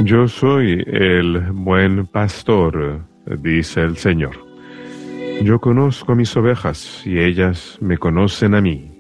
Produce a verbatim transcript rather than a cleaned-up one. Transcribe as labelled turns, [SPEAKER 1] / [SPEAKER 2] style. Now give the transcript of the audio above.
[SPEAKER 1] Yo soy el buen pastor, dice el Señor. Yo conozco a mis ovejas y ellas me conocen a mí,